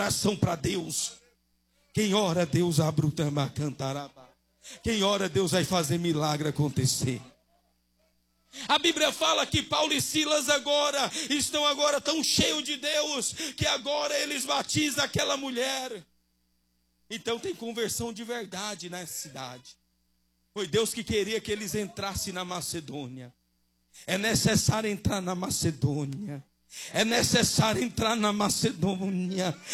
Oração para Deus. Quem ora, Deus abre o tamacantaraba. Quem ora, Deus vai fazer milagre acontecer. A Bíblia fala que Paulo e Silas estão tão cheios de Deus, que agora eles batizam aquela mulher. Então tem conversão de verdade nessa cidade. Foi Deus que queria que eles entrassem na Macedônia. É necessário entrar na Macedônia. É necessário entrar na Macedônia.